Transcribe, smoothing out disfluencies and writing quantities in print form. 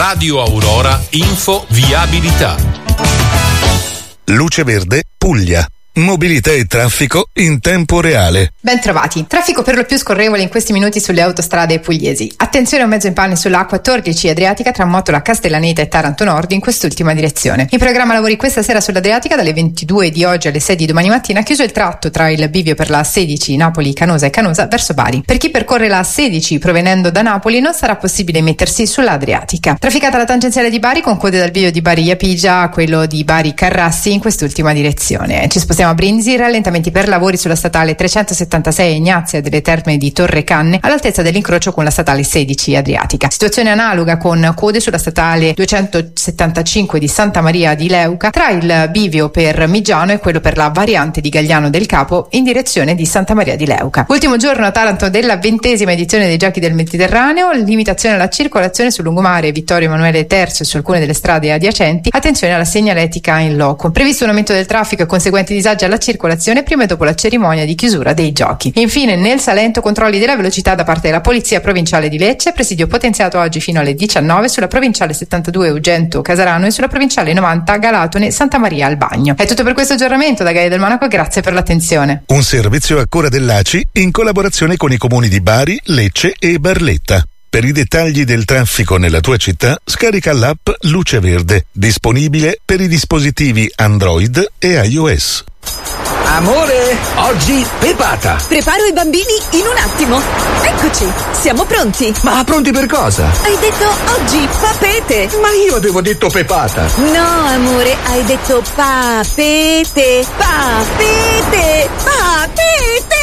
Radio Aurora Info Viabilità. Luce Verde Puglia. Mobilità e traffico in tempo reale. Ben trovati. Traffico per lo più scorrevole in questi minuti sulle autostrade pugliesi. Attenzione a un mezzo in pane sulla A14 Adriatica tra Motola Castellaneta e Taranto Nord in quest'ultima direzione. In programma lavori questa sera sull'Adriatica dalle 22 di oggi alle 6 di domani mattina, chiuso il tratto tra il bivio per la A16 Napoli Canosa e Canosa verso Bari. Per chi percorre la A16 provenendo da Napoli non sarà possibile mettersi sull'Adriatica. Trafficata la tangenziale di Bari con code dal bivio di Bari Iapigia a quello di Bari Carrassi in quest'ultima direzione. Ci spostiamo a Brindisi, rallentamenti per lavori sulla statale 376 Ignazia delle Terme di Torre Canne all'altezza dell'incrocio con la statale 16 Adriatica. Situazione analoga con code sulla statale 275 di Santa Maria di Leuca tra il bivio per Migiano e quello per la variante di Gagliano del Capo in direzione di Santa Maria di Leuca. Ultimo giorno a Taranto della 20ª edizione dei Giochi del Mediterraneo, limitazione alla circolazione sul lungomare Vittorio Emanuele III e su alcune delle strade adiacenti, attenzione alla segnaletica in loco. Previsto un aumento del traffico e conseguenti disagi alla circolazione prima e dopo la cerimonia di chiusura dei giochi. Infine nel Salento controlli della velocità da parte della Polizia Provinciale di Lecce, presidio potenziato oggi fino alle 19 sulla Provinciale 72 Ugento Casarano e sulla Provinciale 90 Galatone Santa Maria al Bagno. È tutto per questo aggiornamento da Gaia del Monaco, grazie per l'attenzione. Un servizio a cura dell'ACI in collaborazione con i comuni di Bari, Lecce e Barletta. Per i dettagli del traffico nella tua città, scarica l'app Luce Verde, disponibile per i dispositivi Android e iOS. Amore, oggi pepata. Preparo i bambini in un attimo. Eccoci, siamo pronti. Ma pronti per cosa? Hai detto oggi papete. Ma io avevo detto pepata. No, amore, hai detto papete. Papete. Papete.